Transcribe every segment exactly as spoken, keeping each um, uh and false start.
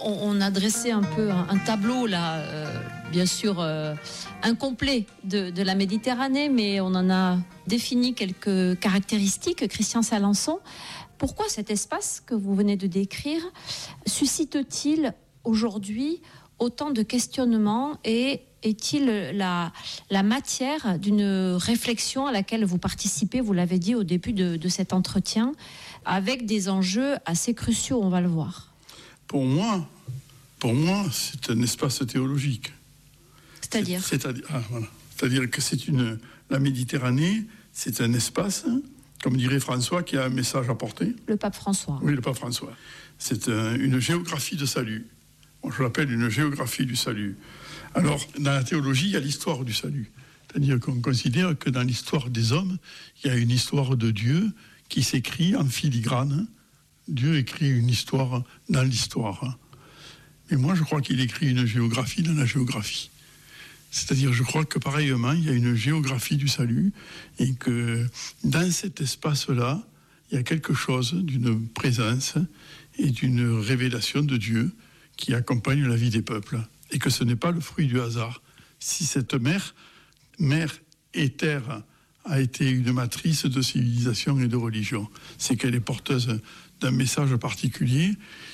on, on a dressé un peu un, un tableau là, euh, bien sûr euh, incomplet de, de la Méditerranée, mais on en a défini quelques caractéristiques. Christian Salençon, pourquoi cet espace que vous venez de décrire suscite-t-il aujourd'hui autant de questionnements et est-il la, la matière d'une réflexion à laquelle vous participez, vous l'avez dit au début de, de cet entretien, avec des enjeux assez cruciaux, on va le voir? Pour moi, pour moi, c'est un espace théologique. C'est-à-dire c'est, c'est-à-dire, ah, voilà. C'est-à-dire que c'est une, la Méditerranée, c'est un espace, comme dirait François, qui a un message à porter. Le pape François. Oui, le pape François. C'est un, une géographie de salut. Moi, je l'appelle une géographie du salut. Alors, dans la théologie, il y a l'histoire du salut. C'est-à-dire qu'on considère que dans l'histoire des hommes, il y a une histoire de Dieu qui s'écrit en filigrane. Dieu écrit une histoire dans l'histoire. Mais moi, je crois qu'il écrit une géographie dans la géographie. C'est-à-dire, je crois que pareillement, il y a une géographie du salut et que dans cet espace-là, il y a quelque chose d'une présence et d'une révélation de Dieu qui accompagne la vie des peuples. Et que ce n'est pas le fruit du hasard. Si cette mer, mer et terre a été une matrice de civilisation et de religion, c'est qu'elle est porteuse d'un message particulier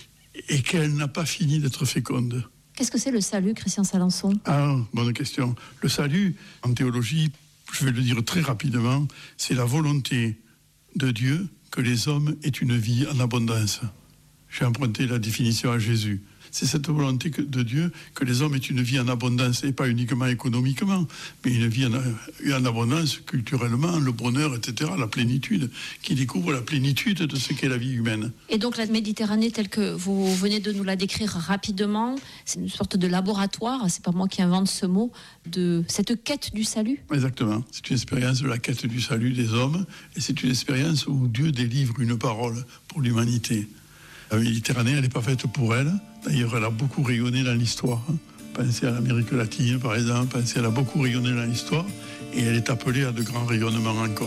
et qu'elle n'a pas fini d'être féconde. Qu'est-ce que c'est le salut, Christian Salençon ? Ah, bonne question. Le salut, en théologie, je vais le dire très rapidement, c'est la volonté de Dieu que les hommes aient une vie en abondance. J'ai emprunté la définition à Jésus. C'est cette volonté de Dieu que les hommes aient une vie en abondance, et pas uniquement économiquement, mais une vie en, en abondance culturellement, le bonheur, et cetera, la plénitude, qui découvre la plénitude de ce qu'est la vie humaine. Et donc la Méditerranée, telle que vous venez de nous la décrire rapidement, c'est une sorte de laboratoire, c'est pas moi qui invente ce mot, de cette quête du salut. Exactement, c'est une expérience de la quête du salut des hommes, et c'est une expérience où Dieu délivre une parole pour l'humanité. La Méditerranée, elle n'est pas faite pour elle. D'ailleurs, elle a beaucoup rayonné dans l'histoire. Pensez à l'Amérique latine, par exemple. Pensez, elle a beaucoup rayonné dans l'histoire. Et elle est appelée à de grands rayonnements encore.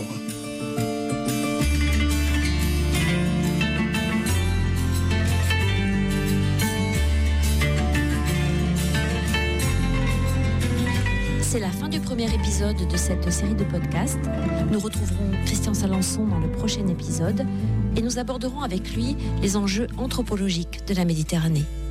C'est la fin du premier épisode de cette série de podcasts. Nous retrouverons Christian Salençon dans le prochain épisode et nous aborderons avec lui les enjeux anthropologiques de la Méditerranée.